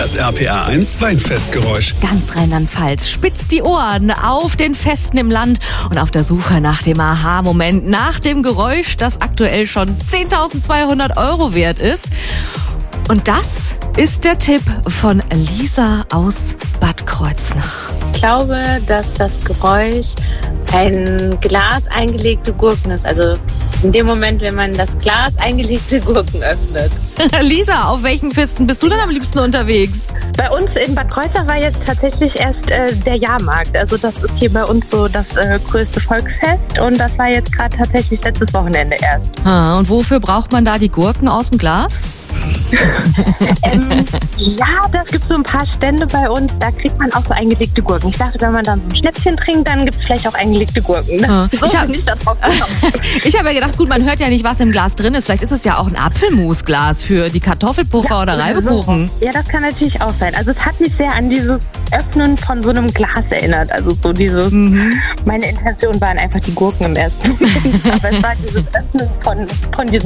Das RPR1 Weinfestgeräusch. Ganz Rheinland-Pfalz spitzt die Ohren auf den Festen im Land und auf der Suche nach dem Aha-Moment, nach dem Geräusch, das aktuell schon 10.200 € wert ist. Und das ist der Tipp von Lisa aus Bad Kreuznach. Ich glaube, dass das Geräusch ein Glas eingelegte Gurken ist. Also in dem Moment, wenn man das Glas eingelegte Gurken öffnet. Lisa, auf welchen Festen bist du denn am liebsten unterwegs? Bei uns in Bad Kreuznach war jetzt tatsächlich erst der Jahrmarkt. Also das ist hier bei uns so das größte Volksfest und das war jetzt gerade tatsächlich letztes Wochenende erst. Und wofür braucht man da die Gurken aus dem Glas? Ja, das gibt so ein paar Stände bei uns, da kriegt man auch so eingelegte Gurken. Ich dachte, wenn man dann so ein Schnäppchen trinkt, dann gibt es vielleicht auch eingelegte Gurken. So bin ich da drauf gekommen. Ich habe ja gedacht, gut, man hört ja nicht, was im Glas drin ist. Vielleicht ist es ja auch ein Apfelmusglas für die Kartoffelpuffer oder Reibekuchen. Ja, das kann natürlich auch sein. Also es hat mich sehr an dieses Öffnen von so einem Glas erinnert. Also so dieses, meine Intention waren einfach die Gurken im ersten Moment. Aber es war dieses Öffnen von diesem